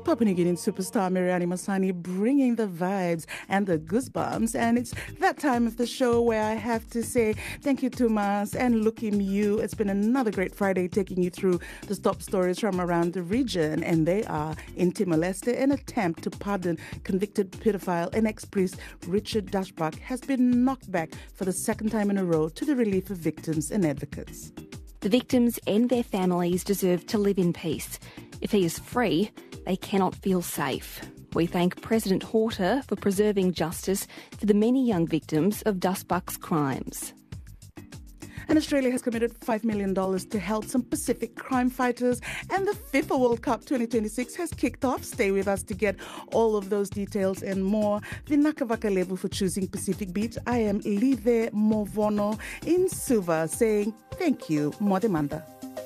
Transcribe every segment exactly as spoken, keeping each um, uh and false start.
Papua New Guinea superstar Miriani Masani bringing the vibes and the goosebumps. And it's that time of the show where I have to say thank you to Mas and Lucky Miu. It's been another great Friday taking you through the top stories from around the region. And they are in Timor-Leste, an attempt to pardon convicted pedophile and ex-priest Richard Dashbach has been knocked back for the second time in a row to the relief of victims and advocates. The victims and their families deserve to live in peace. If he is free, they cannot feel safe. We thank President Horta for preserving justice for the many young victims of Dashbach's crimes. And Australia has committed five million dollars to help some Pacific crime fighters. And the FIFA World Cup twenty twenty-six has kicked off. Stay with us to get all of those details and more. Vinaka Vakalevu for choosing Pacific Beach. I am Live Movono in Suva saying thank you, Modemanda.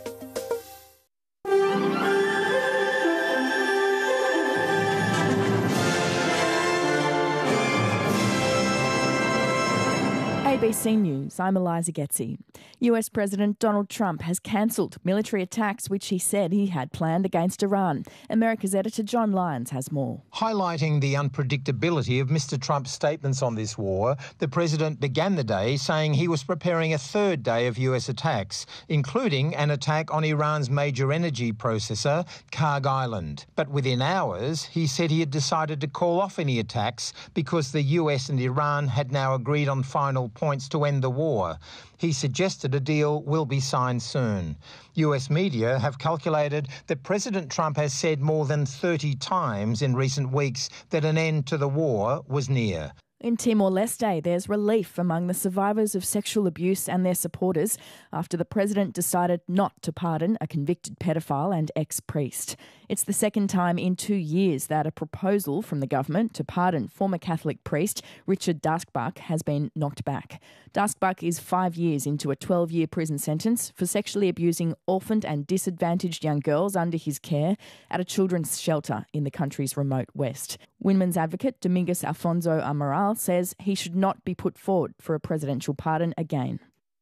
A B C News, I'm Eliza Getzi. U S President Donald Trump has cancelled military attacks which he said he had planned against Iran. America's editor John Lyons has more. Highlighting the unpredictability of Mister Trump's statements on this war, the president began the day saying he was preparing a third day of U S attacks, including an attack on Iran's major energy processor, Karg Island. But within hours, he said he had decided to call off any attacks because the U S and Iran had now agreed on final points to end the war. He suggested a deal will be signed soon. U S media have calculated that President Trump has said more than thirty times in recent weeks that an end to the war was near. In Timor-Leste, there's relief among the survivors of sexual abuse and their supporters after the president decided not to pardon a convicted pedophile and ex-priest. It's the second time in two years that a proposal from the government to pardon former Catholic priest Richard Dashbach has been knocked back. Dashbach is five years into a twelve-year prison sentence for sexually abusing orphaned and disadvantaged young girls under his care at a children's shelter in the country's remote west. Winman's advocate Domingos Alfonso Amaral says he should not be put forward for a presidential pardon again.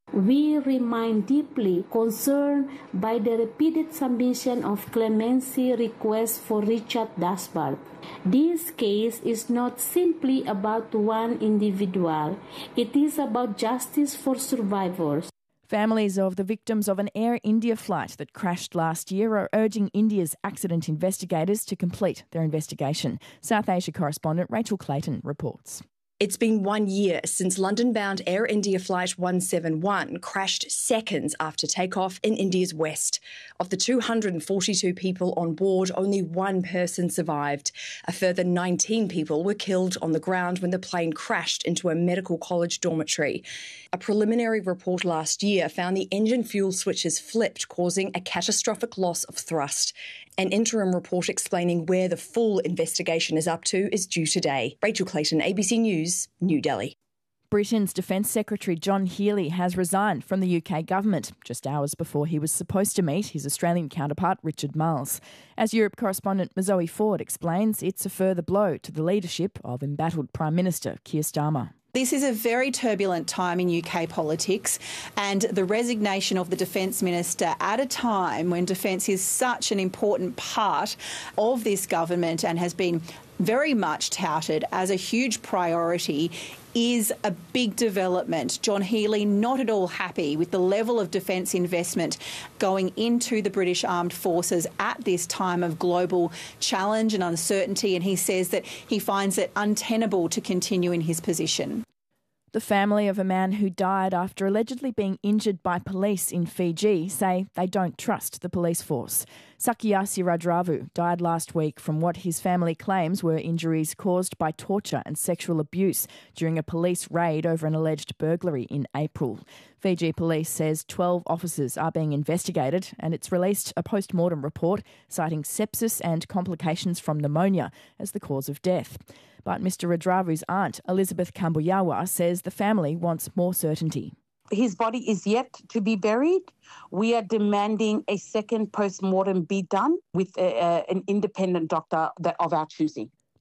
We remain deeply concerned by the repeated submission of clemency requests for Richard Dashbach. This case is not simply about one individual. It is about justice for survivors. Families of the victims of an Air India flight that crashed last year are urging India's accident investigators to complete their investigation. South Asia correspondent Rachel Clayton reports. It's been one year since London-bound Air India Flight one seventy-one crashed seconds after takeoff in India's west. Of the two hundred forty-two people on board, only one person survived. A further nineteen people were killed on the ground when the plane crashed into a medical college dormitory. A preliminary report last year found the engine fuel switches flipped, causing a catastrophic loss of thrust. An interim report explaining where the full investigation is up to is due today. Rachel Clayton, A B C News, New Delhi. Britain's Defence Secretary John Healey has resigned from the U K government just hours before he was supposed to meet his Australian counterpart Richard Marles. As Europe correspondent Zoe Ford explains, it's a further blow to the leadership of embattled Prime Minister Keir Starmer. This is a very turbulent time in U K politics, and the resignation of the Defence Minister at a time when defence is such an important part of this government and has been very much touted as a huge priority is a big development. John Healey not at all happy with the level of defence investment going into the British Armed Forces at this time of global challenge and uncertainty, and he says that he finds it untenable to continue in his position. The family of a man who died after allegedly being injured by police in Fiji say they don't trust the police force. Sakyasi Radravu died last week from what his family claims were injuries caused by torture and sexual abuse during a police raid over an alleged burglary in April. Fiji police says twelve officers are being investigated, and it's released a post-mortem report citing sepsis and complications from pneumonia as the cause of death. But Mister Radravu's aunt, Elizabeth Kambuyawa, says the family wants more certainty. His body is yet to be buried. We are demanding a second post-mortem be done with a, a, an independent doctor that of our choosing.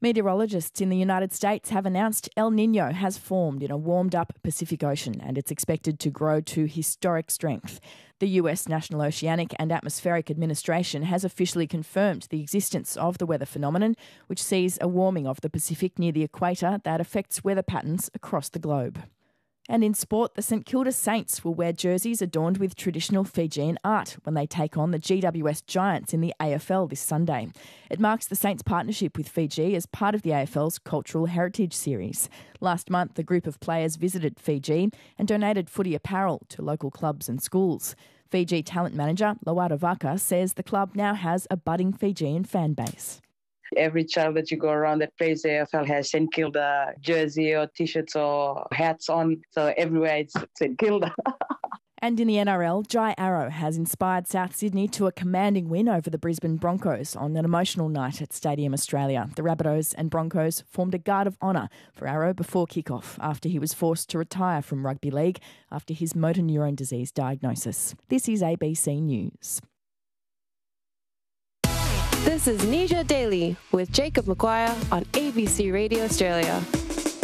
Meteorologists in the United States have announced El Niño has formed in a warmed-up Pacific Ocean and it's expected to grow to historic strength. The U S National Oceanic and Atmospheric Administration has officially confirmed the existence of the weather phenomenon, which sees a warming of the Pacific near the equator that affects weather patterns across the globe. And in sport, the St Kilda Saints will wear jerseys adorned with traditional Fijian art when they take on the G W S Giants in the A F L this Sunday. It marks the Saints' partnership with Fiji as part of the A F L's Cultural Heritage Series. Last month, the group of players visited Fiji and donated footy apparel to local clubs and schools. Fiji talent manager Lawada Vaka says the club now has a budding Fijian fan base. Every child that you go around that plays the A F L has St Kilda jersey or T-shirts or hats on. So everywhere it's St Kilda. And in the N R L, Jai Arrow has inspired South Sydney to a commanding win over the Brisbane Broncos on an emotional night at Stadium Australia. The Rabbitohs and Broncos formed a guard of honour for Arrow before kick-off after he was forced to retire from rugby league after his motor neurone disease diagnosis. This is A B C News. This is Nisha Daily with Jacob Maguire on A B C Radio Australia.